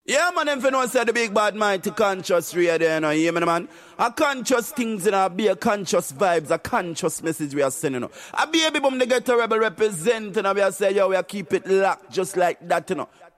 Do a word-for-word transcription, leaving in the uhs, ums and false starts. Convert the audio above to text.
Yeah, man, them finna say the big bad mighty conscious radio, you know, you hear me, man? A conscious things, you know, be a conscious vibes, a conscious message we are sending, you know. A baby boom, they get a rebel represent, and we are say, yo, we are keep it locked just like that, you know.